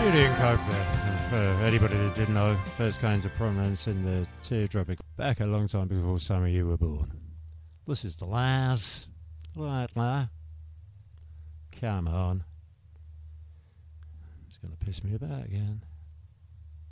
Julian Cope there. And for anybody that didn't know, first came to prominence in the Teardrop back a long time before some of you were born. This is the Laz. Right now. Come on. It's going to piss me about again.